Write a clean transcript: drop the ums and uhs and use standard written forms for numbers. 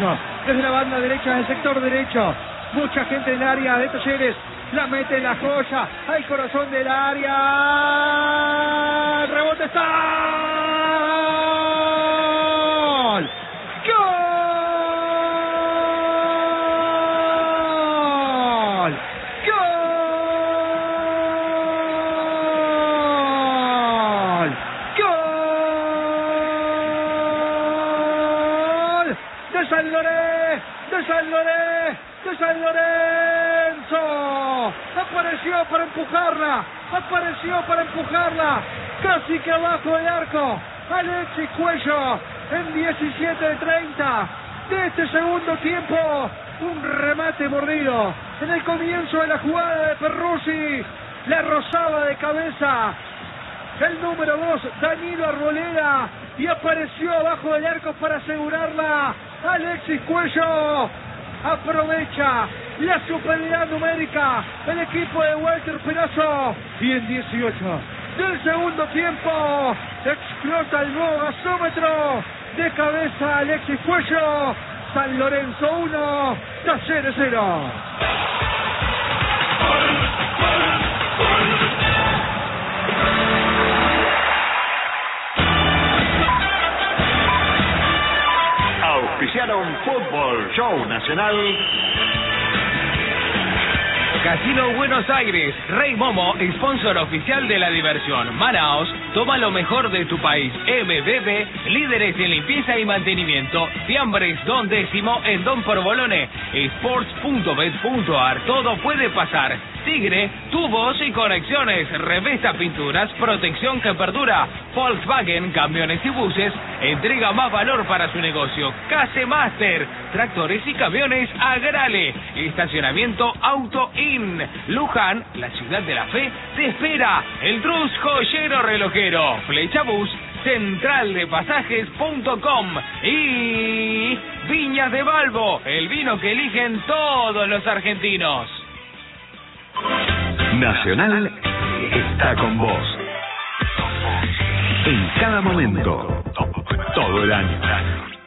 derecho, desde la banda derecha del sector derecho. Mucha gente en el área de Talleres. La mete en la joya al corazón del área. El rebote está. ¡Gol! ¡Gol! ¡Gol! ¡Gol! De San Lorenzo, de San Lorenzo, de San Lorenzo. Apareció para empujarla, apareció para empujarla, casi que abajo del arco. Alexis Cuello en 17:30 de este segundo tiempo. Un remate mordido en el comienzo de la jugada de Perruzzi. La rozaba de cabeza el número 2, Danilo Arboleda, y apareció abajo del arco para asegurarla. Alexis Cuello aprovecha la superioridad numérica el equipo de Walter Perazo, y en 18 del segundo tiempo explota el nuevo gasómetro. De cabeza Alexis Cuello. San Lorenzo 1, Talleres 0. Auspiciaron Fútbol Show Nacional. Casino Buenos Aires, Rey Momo, sponsor oficial de la diversión. Manaos, toma lo mejor de tu país. MBB, líderes en limpieza y mantenimiento. Fiambres, Don Décimo en Don Porbolone. Sports.bet.ar, todo puede pasar. Tigre, tubos y conexiones. Revesta Pinturas, protección que perdura. Volkswagen, camiones y buses, entrega más valor para su negocio. Case Master, tractores y camiones Agrale. Estacionamiento Auto In. Luján, la ciudad de la fe, te espera. El Trus Joyero Relojero. Flechabús, centraldepasajes.com. Y Viñas de Balbo, el vino que eligen todos los argentinos. Nacional está con vos. En cada momento, todo el año.